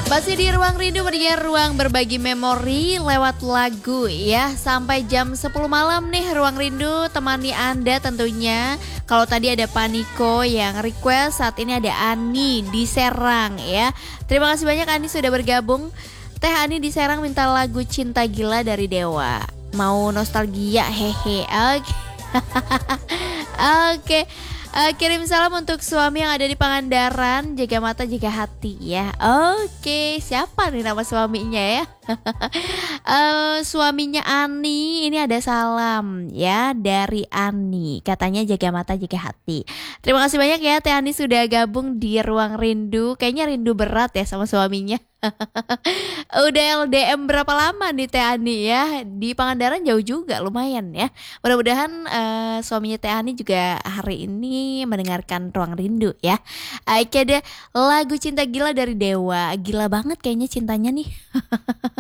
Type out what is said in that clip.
Masih di Ruang Rindu, media ruang berbagi memori lewat lagu ya. Sampai jam 10 malam nih Ruang Rindu temani Anda tentunya. Kalau tadi ada Paniko yang request, saat ini ada Ani di Serang ya. Terima kasih banyak Ani sudah bergabung. Teh Ani di Serang minta lagu Cinta Gila dari Dewa. Mau nostalgia hehe. Oke. Oke. Kirim salam untuk suami yang ada di Pangandaran, jaga mata jaga hati ya. Oke, siapa nih nama suaminya ya? Suaminya Ani, ini ada salam ya dari Ani. Katanya jaga mata jaga hati. Terima kasih banyak ya Teh Ani sudah gabung di Ruang Rindu. Kayaknya rindu berat ya sama suaminya. Udah LDM berapa lama nih Teh Ani ya? Di Pangandaran jauh juga, lumayan ya. Mudah-mudahan suaminya Teh Ani juga hari ini mendengarkan Ruang Rindu ya. Oke deh, lagu Cinta Gila dari Dewa. Gila banget kayaknya cintanya nih.